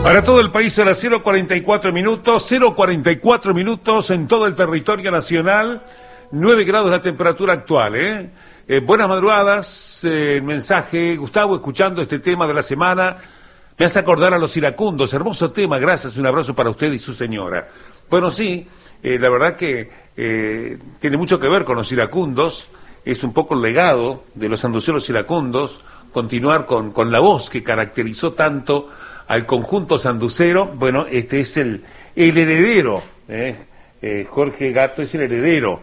Para todo el país a las 0:44 minutos en todo el territorio nacional, 9 grados la temperatura actual, buenas madrugadas, el mensaje, Gustavo, escuchando este tema de la semana, me hace acordar a los iracundos, hermoso tema, gracias, un abrazo para usted y su señora. Bueno, sí, la verdad que tiene mucho que ver con los iracundos, es un poco el legado de los sanduceros iracundos, continuar con la voz que caracterizó tanto al conjunto sanducero. Bueno, este es el heredero, Jorge Gato es el heredero,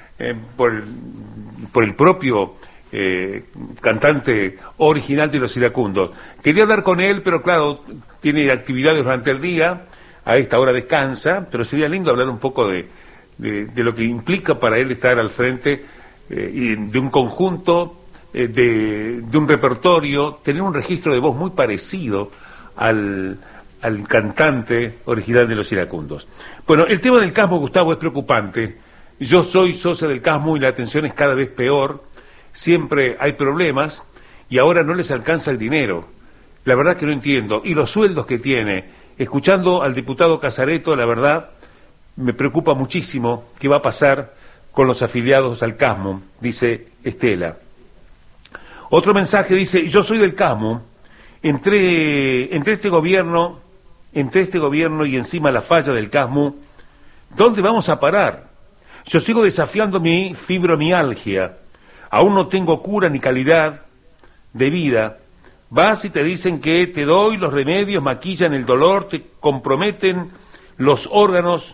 por el propio cantante original de los iracundos. Quería hablar con él, pero claro, tiene actividades durante el día, a esta hora descansa, pero sería lindo hablar un poco de lo que implica para él estar al frente de un conjunto, de un repertorio, tener un registro de voz muy parecido al cantante original de los iracundos. Bueno, el tema del Casmo, Gustavo, es preocupante. Yo soy socio del Casmo y la atención es cada vez peor, siempre hay problemas y ahora no les alcanza el dinero. La verdad que no entiendo. Y los sueldos que tiene. Escuchando al diputado Casareto, la verdad, me preocupa muchísimo qué va a pasar con los afiliados al Casmo, dice Estela. Otro mensaje dice, yo soy del Casmo, entre este gobierno y encima la falla del Casmo, ¿dónde vamos a parar? Yo sigo desafiando mi fibromialgia, aún no tengo cura ni calidad de vida. Vas y te dicen que te doy los remedios, maquillan el dolor, te comprometen los órganos,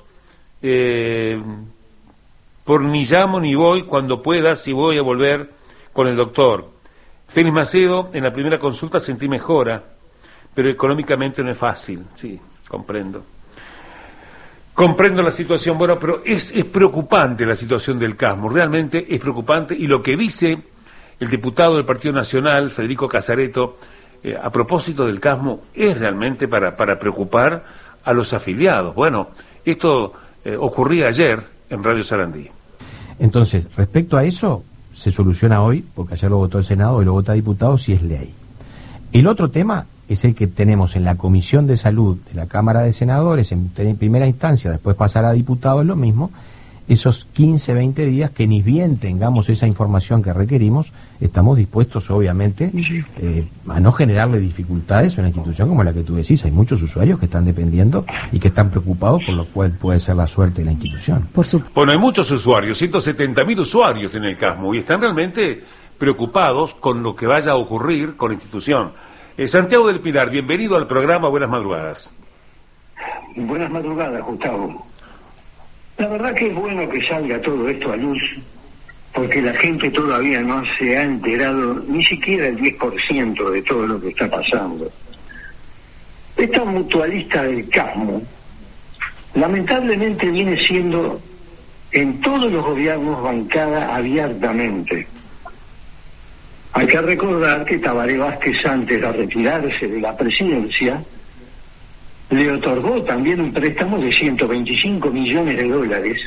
por ni llamo ni voy, cuando pueda, si voy a volver con el doctor. Félix Macedo, en la primera consulta sentí mejora, pero económicamente no es fácil, sí, comprendo la situación. Bueno, pero es preocupante la situación del Casmo, realmente es preocupante, y lo que dice el diputado del Partido Nacional, Federico Casareto, a propósito del Casmo, es realmente para preocupar a los afiliados. Bueno, esto ocurría ayer en Radio Sarandí. Entonces, respecto a eso, se soluciona hoy, porque ayer lo votó el Senado, hoy lo vota diputado, si es ley. El otro tema es el que tenemos en la Comisión de Salud de la Cámara de Senadores, en primera instancia, después pasar a diputados, es lo mismo, esos 15, 20 días que ni bien tengamos esa información que requerimos, estamos dispuestos, obviamente, a no generarle dificultades a una institución como la que tú decís. Hay muchos usuarios que están dependiendo y que están preocupados por lo cual puede ser la suerte de la institución. Bueno, hay muchos usuarios, 170.000 usuarios en el Casmo, y están realmente preocupados con lo que vaya a ocurrir con la institución. Santiago del Pilar, bienvenido al programa, buenas madrugadas. Buenas madrugadas, Gustavo. La verdad que es bueno que salga todo esto a luz, porque la gente todavía no se ha enterado ni siquiera el 10% de todo lo que está pasando. Esta mutualista del Casmo, lamentablemente viene siendo en todos los gobiernos bancada abiertamente. Hay que recordar que Tabaré Vázquez, antes de retirarse de la presidencia, le otorgó también un préstamo de 125 millones de dólares.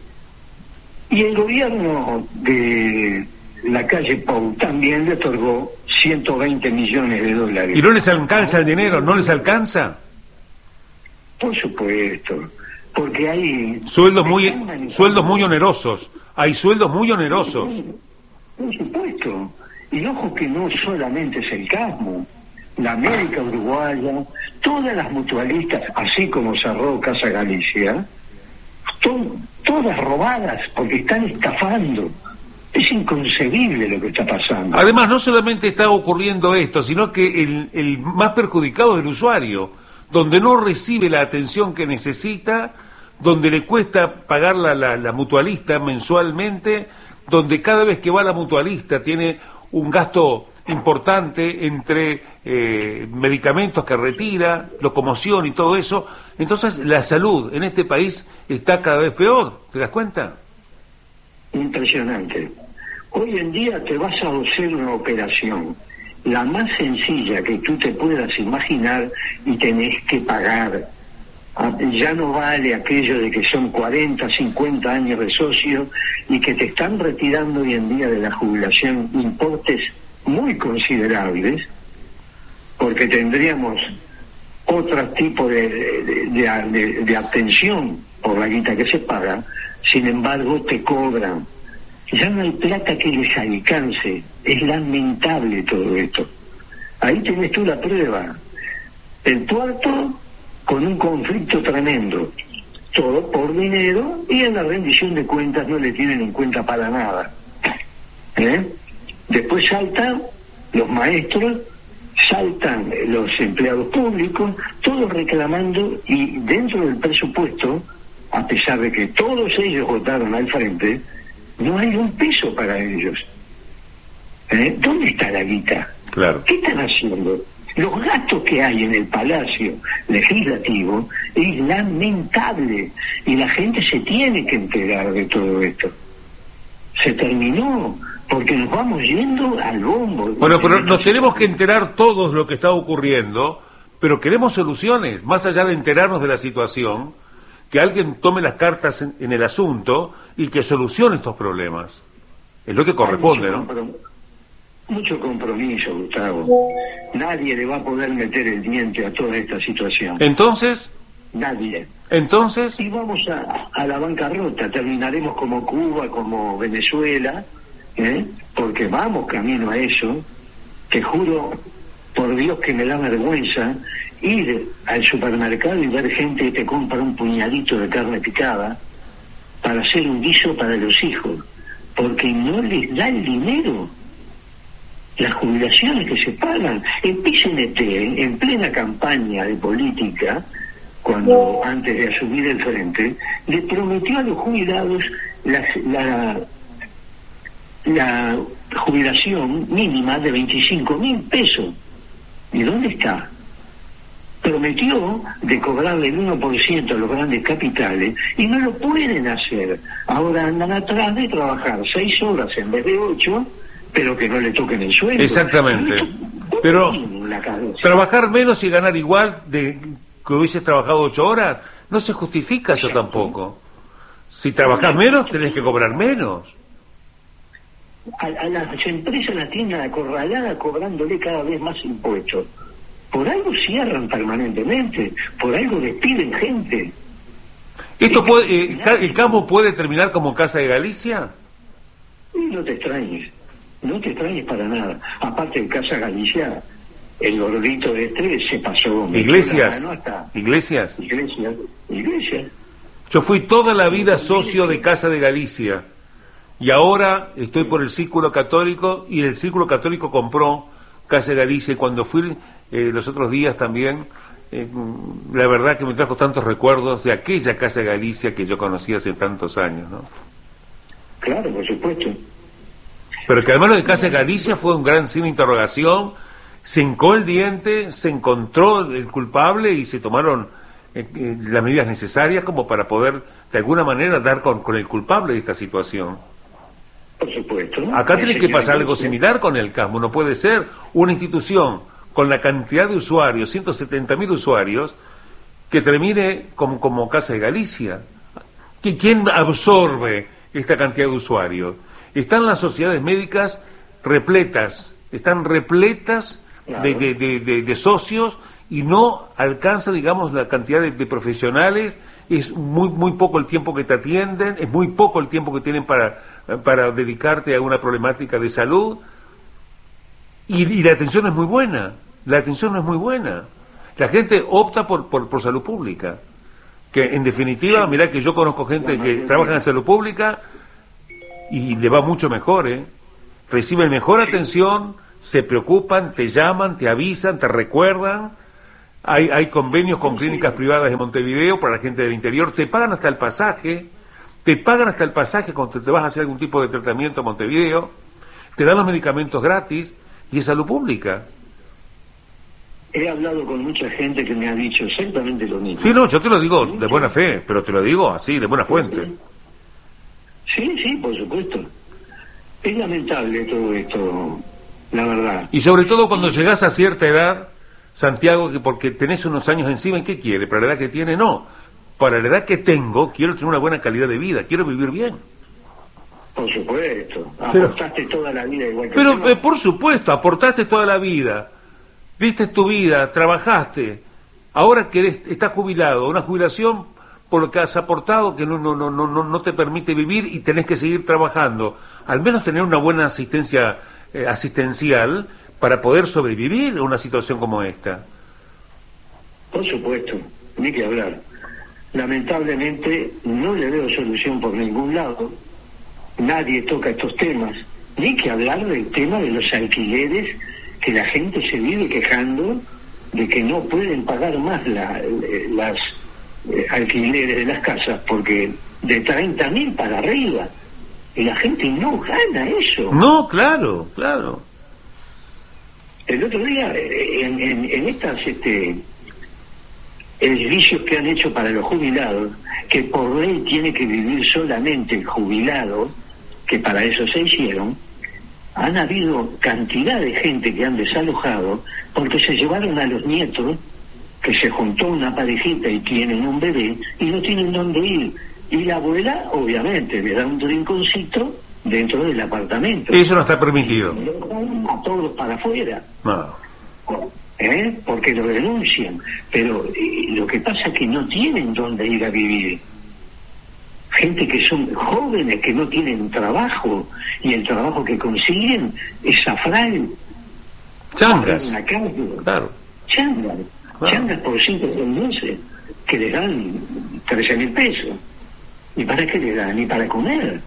Y el gobierno de la calle Pou también le otorgó 120 millones de dólares. ¿Y no les alcanza el dinero? ¿No les alcanza? Por supuesto, porque hay... Sueldos muy onerosos. Hay sueldos muy onerosos. Por supuesto. Y ojo que no solamente es el Casmo. La América Uruguaya, todas las mutualistas, así como cerró Casa Galicia, todas robadas porque están estafando. Es inconcebible lo que está pasando. Además, no solamente está ocurriendo esto, sino que el más perjudicado es el usuario, donde no recibe la atención que necesita, donde le cuesta pagar la mutualista mensualmente, donde cada vez que va a la mutualista tiene un gasto importante entre medicamentos que retira, locomoción y todo eso. Entonces la salud en este país está cada vez peor, ¿te das cuenta? Impresionante. Hoy en día te vas a hacer una operación, la más sencilla que tú te puedas imaginar, y tenés que pagar. Ya no vale aquello de que son 40, 50 años de socio y que te están retirando hoy en día de la jubilación importes muy considerables, porque tendríamos otro tipo de atención por la guita que se paga, sin embargo te cobran. Ya no hay plata que les alcance. Es lamentable todo esto. Ahí tenés tú la prueba. El puerto con un conflicto tremendo. Todo por dinero, y en la rendición de cuentas no le tienen en cuenta para nada. Después saltan los maestros, saltan los empleados públicos, todos reclamando, y dentro del presupuesto, a pesar de que todos ellos votaron al frente, no hay un peso para ellos. ¿Dónde está la guita? Claro. ¿Qué están haciendo? Los gastos que hay en el Palacio Legislativo es lamentable, y la gente se tiene que enterar de todo esto. Se terminó, porque nos vamos yendo al bombo. Bueno, pero nos tenemos que enterar todos lo que está ocurriendo, pero queremos soluciones, más allá de enterarnos de la situación, que alguien tome las cartas en el asunto y que solucione estos problemas. Es lo que corresponde, ¿no? Mucho compromiso, Gustavo. Nadie le va a poder meter el diente a toda esta situación. Entonces, nadie. Entonces, y vamos a la bancarrota. Terminaremos como Cuba, como Venezuela, porque vamos camino a eso. Te juro por Dios que me da vergüenza ir al supermercado y ver gente que te compra un puñadito de carne picada para hacer un guiso para los hijos, porque no les da el dinero. Las jubilaciones que se pagan. El PCNT, en plena campaña de política, cuando antes de asumir el frente, le prometió a los jubilados la jubilación mínima de 25.000 pesos. ¿Y dónde está? Prometió de cobrarle el 1% a los grandes capitales, y no lo pueden hacer. Ahora andan atrás de trabajar 6 horas en vez de 8, pero que no le toquen el sueldo. Exactamente. Pero trabajar menos y ganar igual de que hubieses trabajado 8 horas, no se justifica eso tampoco. Si trabajás menos, tenés que cobrar menos. A las empresas las tienen acorraladas, cobrándole cada vez más impuestos. Por algo cierran permanentemente, por algo despiden gente. ¿Esto puede, el campo puede terminar como Casa de Galicia? Y no te extrañes para nada. Aparte de Casa Galicia, el gordito se pasó. Iglesias. Yo fui toda la vida socio de Casa de Galicia, y ahora estoy por el Círculo Católico, y el Círculo Católico compró Casa de Galicia, y cuando fui los otros días también, la verdad que me trajo tantos recuerdos de aquella Casa de Galicia que yo conocí hace tantos años, ¿no? Claro, por supuesto. Pero que además lo de Casa de Galicia fue un gran signo de interrogación. Se hincó el diente, se encontró el culpable y se tomaron las medidas necesarias como para poder de alguna manera dar con el culpable de esta situación. Por supuesto. Acá tiene que pasar algo similar con el CASMO. No puede ser una institución con la cantidad de usuarios, 170.000 usuarios, que termine como Casa de Galicia. ¿Quién absorbe esta cantidad de usuarios? Están las sociedades médicas repletas, están repletas de socios, y no alcanza, digamos, la cantidad de profesionales. Es muy poco el tiempo que te atienden, es muy poco el tiempo que tienen para dedicarte a una problemática de salud, y la atención no es muy buena. La gente opta por salud pública, que en definitiva, mirá que yo conozco gente que trabaja en salud pública y le va mucho mejor, reciben mejor atención, se preocupan, te llaman, te avisan, te recuerdan. Hay convenios con clínicas privadas de Montevideo para la gente del interior, te pagan hasta el pasaje cuando te vas a hacer algún tipo de tratamiento a Montevideo, te dan los medicamentos gratis, y es salud pública. He hablado con mucha gente que me ha dicho exactamente lo mismo. Sí, no, yo te lo digo de buena fe, pero te lo digo así, de buena fuente. Sí, por supuesto. Es lamentable todo esto, la verdad. Y sobre todo cuando llegás a cierta edad, Santiago, que porque tenés unos años encima, ¿y qué quiere? ¿Para la edad que tiene? No. Para la edad que tengo, quiero tener una buena calidad de vida, quiero vivir bien. Por supuesto. Aportaste toda la vida igual que yo. Pero por supuesto, aportaste toda la vida. Diste tu vida, trabajaste, ahora que estás jubilado, una jubilación por lo que has aportado que no te permite vivir y tenés que seguir trabajando, al menos tener una buena asistencia asistencial para poder sobrevivir a una situación como esta. Por supuesto, ni que hablar. Lamentablemente no le veo solución por ningún lado. Nadie toca estos temas, ni que hablar del tema de los alquileres, que la gente se vive quejando de que no pueden pagar más las alquileres de las casas, porque de 30.000 para arriba, y la gente no gana eso. No, claro, claro. El otro día, en estas edificios que han hecho para los jubilados, que por ley tiene que vivir solamente el jubilado, que para eso se hicieron, han habido cantidad de gente que han desalojado porque se llevaron a los nietos, que se juntó una parejita y tienen un bebé y no tienen dónde ir. Y la abuela, obviamente, le da un rinconcito dentro del apartamento. Eso no está permitido. A todos para afuera. No. Porque lo denuncian. Pero lo que pasa es que no tienen dónde ir a vivir. Gente que son jóvenes, que no tienen trabajo, y el trabajo que consiguen es zafral. Changas. En la calle. Claro. Changas. Claro. Changas por 5 meses, que le dan 13.000 pesos. ¿Y para qué le dan? ¿Y para comer?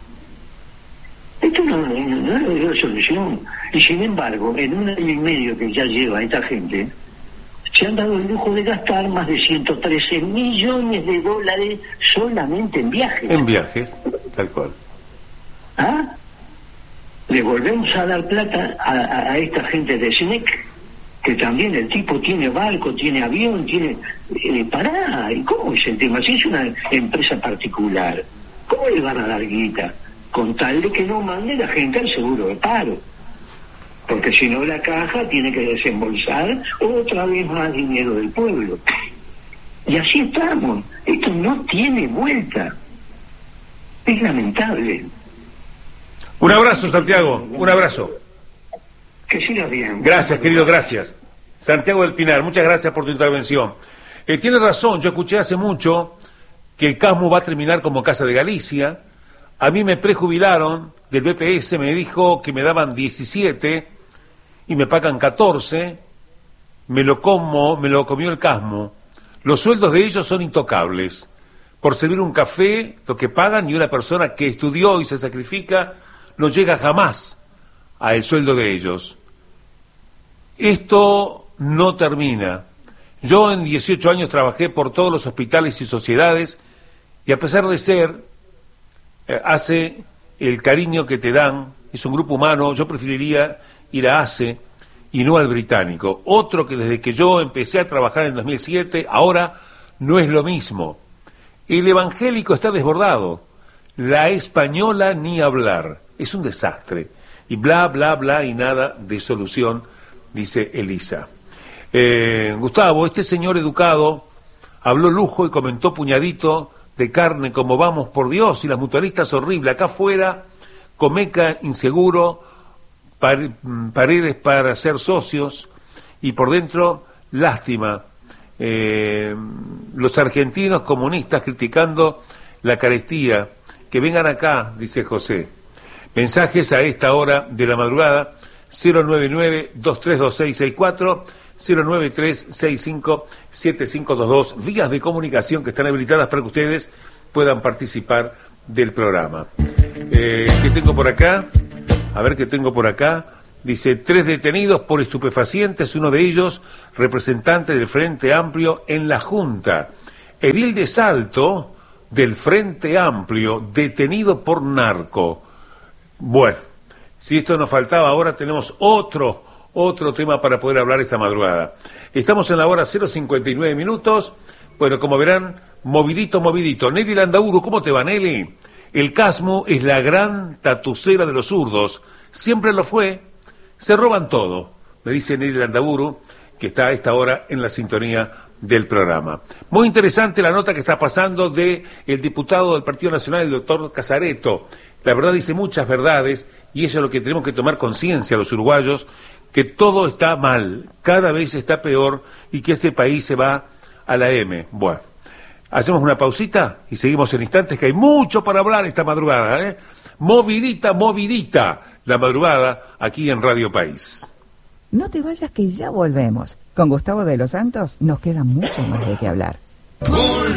Esto no le dio solución. Y sin embargo, en 1 año y medio que ya lleva esta gente, se han dado el lujo de gastar más de 113 millones de dólares solamente en viajes. En viajes, tal cual. ¿Ah? Le volvemos a dar plata a esta gente de SNEC, que también el tipo tiene barco, tiene avión, tiene... pará, ¿y cómo es el tema? Si es una empresa particular, ¿cómo le van a dar guita? Con tal de que no mande la gente al seguro de paro. Porque si no, la caja tiene que desembolsar otra vez más dinero del pueblo. Y así estamos. Esto no tiene vuelta. Es lamentable. Un abrazo, Santiago. Un abrazo. Que siga bien. Gracias, querido, gracias. Santiago del Pinar, muchas gracias por tu intervención. Tiene razón, yo escuché hace mucho que el CASMU va a terminar como Casa de Galicia. A mí me prejubilaron del BPS, me dijo que me daban 17 y me pagan 14, me lo comió el CASMU. Los sueldos de ellos son intocables. Por servir un café, lo que pagan, y una persona que estudió y se sacrifica no llega jamás al sueldo de ellos. Esto no termina. Yo en 18 años trabajé por todos los hospitales y sociedades, y a pesar de ser ACE, el cariño que te dan, es un grupo humano, yo preferiría ir a ACE y no al británico. Otro que desde que yo empecé a trabajar en 2007, ahora no es lo mismo. El evangélico está desbordado, la española ni hablar, es un desastre. Y bla, bla, bla, y nada de solución, dice Elisa. Gustavo, este señor educado habló lujo y comentó puñadito de carne como vamos por Dios, y las mutualistas horrible, acá afuera, Comeca inseguro, paredes para ser socios, y por dentro, lástima. Los argentinos comunistas criticando la carestía, que vengan acá, dice José. Mensajes a esta hora de la madrugada, 099-232664, 093-657522, vías de comunicación que están habilitadas para que ustedes puedan participar del programa. ¿Qué tengo por acá? A ver qué tengo por acá. Dice, 3 detenidos por estupefacientes, uno de ellos representante del Frente Amplio en la Junta. Edil de Salto, del Frente Amplio, detenido por narco. Bueno, si esto nos faltaba, ahora tenemos otro tema para poder hablar esta madrugada. Estamos en la hora 0:59 minutos. Bueno, como verán, movidito. Nelly Landaburu, ¿cómo te va, Nelly? El CASMU es la gran tatucera de los zurdos. Siempre lo fue. Se roban todo, me dice Nelly Landaburu, que está a esta hora en la sintonía del programa. Muy interesante la nota que está pasando de el diputado del Partido Nacional, el doctor Casareto. La verdad dice muchas verdades, y eso es lo que tenemos que tomar conciencia los uruguayos, que todo está mal, cada vez está peor, y que este país se va a la M. Bueno, hacemos una pausita y seguimos en instantes, que hay mucho para hablar esta madrugada, ¿eh? Movidita, la madrugada aquí en Radio País. No te vayas que ya volvemos. Con Gustavo de los Santos nos queda mucho más de qué hablar.